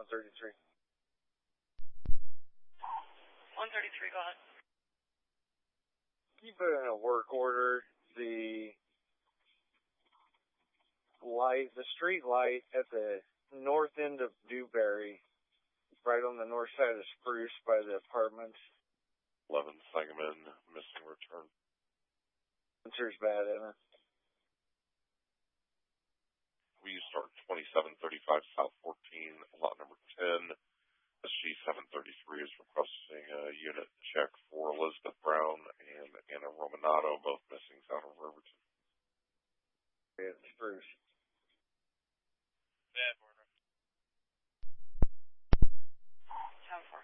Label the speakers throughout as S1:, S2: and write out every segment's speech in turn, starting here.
S1: 133.
S2: 133, go ahead.
S1: Can you put in a work order the street light at the north end of Dewberry, right on the north side of Spruce by the apartments?
S3: 11 Sangamon, missing return.
S1: Answer's bad, isn't it?
S3: We start 2735 South 14, lot number 10. SG 733 is requesting a unit check for Elizabeth Brown and Anna Romanato, both missing south of Riverton.
S1: It's Spruce.
S2: Bad border. 10-4.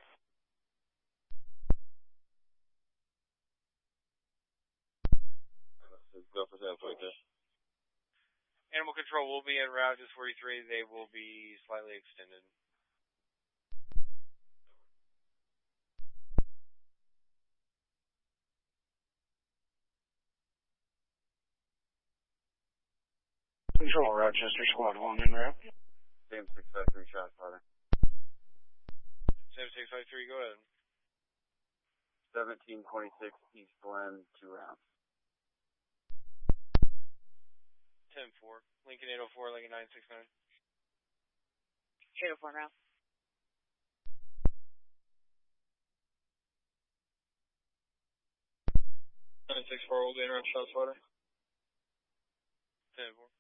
S1: Go for 10-4.
S4: Animal control will be en route to 43. They will be slightly extended.
S5: Control, Rochester Squad 1 en route.
S1: Same 653 shot spotter.
S4: Same 653, go ahead.
S1: 1726 East Glen, 2 rounds.
S4: 10-4. Lincoln 804, Lincoln 969.
S2: 804 route.
S1: 964 will be in route shot spotter.
S4: 10-4.